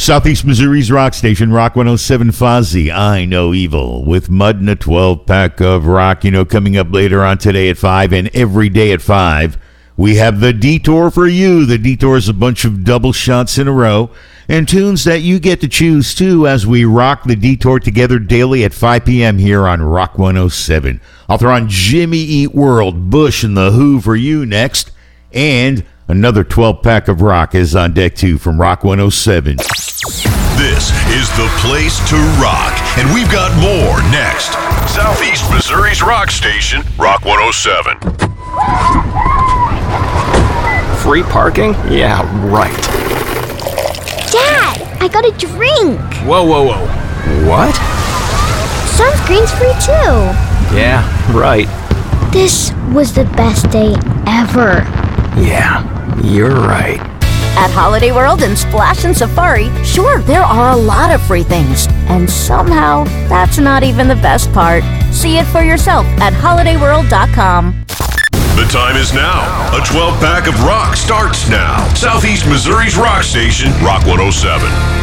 Southeast Missouri's rock station, Rock 107 Fozzy, I Know Evil, with Mud and a 12-pack of rock. Coming up later on today at 5 and every day at 5, we have The Detour for you. The Detour is a bunch of double shots in a row and tunes that you get to choose, too, as we rock The Detour together daily at 5 p.m. here on Rock 107. I'll throw on Jimmy Eat World, Bush, and The Who for you next, and another 12-pack of rock is on deck, too, from Rock 107. This is the place to rock, and we've got more next. Southeast Missouri's rock station, Rock 107. Free parking? Yeah, right. Dad, I got a drink. Whoa. What? Sunscreen's free too. Yeah, right. This was the best day ever. Yeah, you're right. At Holiday World and Splash and Safari, sure, there are a lot of free things. And somehow, that's not even the best part. See it for yourself at holidayworld.com. The time is now. A 12-pack of rock starts now. Southeast Missouri's rock station, Rock 107.